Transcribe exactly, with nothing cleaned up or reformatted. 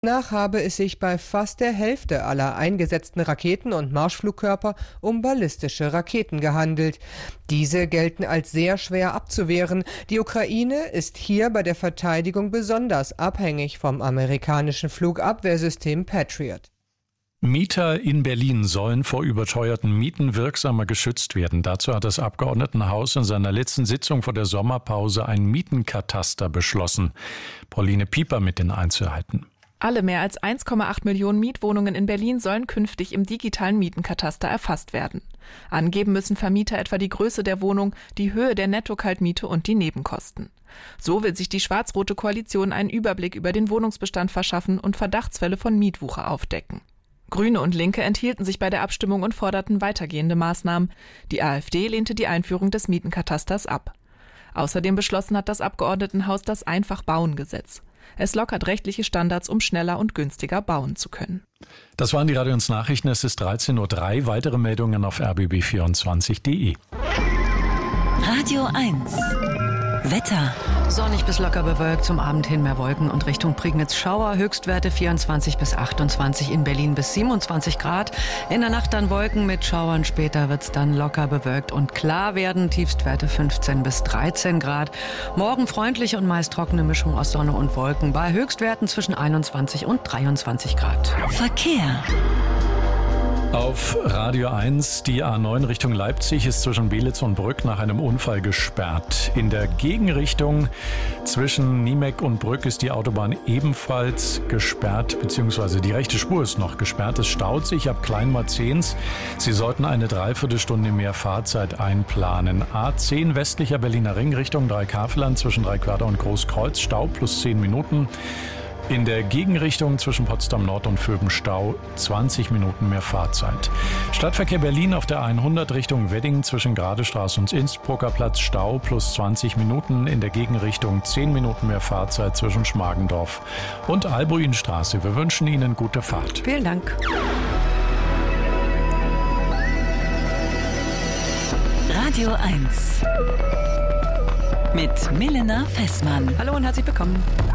Nach habe es sich bei fast der Hälfte aller eingesetzten Raketen und Marschflugkörper um ballistische Raketen gehandelt. Diese gelten als sehr schwer abzuwehren. Die Ukraine ist hier bei der Verteidigung besonders abhängig vom amerikanischen Flugabwehrsystem Patriot. Mieter in Berlin sollen vor überteuerten Mieten wirksamer geschützt werden. Dazu hat das Abgeordnetenhaus in seiner letzten Sitzung vor der Sommerpause ein Mietenkataster beschlossen. Pauline Pieper mit den Einzelheiten. Alle mehr als eins Komma acht Millionen Mietwohnungen in Berlin sollen künftig im digitalen Mietenkataster erfasst werden. Angeben müssen Vermieter etwa die Größe der Wohnung, die Höhe der Netto-Kaltmiete und die Nebenkosten. So will sich die schwarz-rote Koalition einen Überblick über den Wohnungsbestand verschaffen und Verdachtsfälle von Mietwucher aufdecken. Grüne und Linke enthielten sich bei der Abstimmung und forderten weitergehende Maßnahmen. Die AfD lehnte die Einführung des Mietenkatasters ab. Außerdem beschlossen hat das Abgeordnetenhaus das Einfach-Bauen-Gesetz. Es lockert rechtliche Standards, um schneller und günstiger bauen zu können. Das waren die Radio eins Nachrichten. Es ist dreizehn Uhr drei. Weitere Meldungen auf r b b vierundzwanzig punkt de. Radio eins. Wetter. Sonnig bis locker bewölkt, zum Abend hin mehr Wolken und Richtung Prignitz Schauer. Höchstwerte vierundzwanzig bis achtundzwanzig, in Berlin bis siebenundzwanzig Grad. In der Nacht dann Wolken mit Schauern, später wird's dann locker bewölkt und klar werden. Tiefstwerte fünfzehn bis dreizehn Grad. Morgen freundliche und meist trockene Mischung aus Sonne und Wolken bei Höchstwerten zwischen einundzwanzig und dreiundzwanzig Grad. Verkehr. Auf Radio eins, die A neun Richtung Leipzig ist zwischen Belitz und Brück nach einem Unfall gesperrt. In der Gegenrichtung zwischen Niemeck und Brück ist die Autobahn ebenfalls gesperrt, beziehungsweise die rechte Spur ist noch gesperrt. Es staut sich ab Kleinmarzens. Sie sollten eine Dreiviertelstunde mehr Fahrzeit einplanen. A zehn westlicher Berliner Ring Richtung Dreikafelland zwischen Dreiquarter und Großkreuz, Stau plus zehn Minuten. In der Gegenrichtung zwischen Potsdam Nord und Vöbenstau zwanzig Minuten mehr Fahrzeit. Stadtverkehr Berlin auf der hundert Richtung Wedding zwischen Gradestraße und Innsbrucker Platz, Stau plus zwanzig Minuten. In der Gegenrichtung zehn Minuten mehr Fahrzeit zwischen Schmargendorf und Albuinstraße. Wir wünschen Ihnen gute Fahrt. Vielen Dank. Radio eins. Mit Milena Fessmann. Hallo und herzlich willkommen.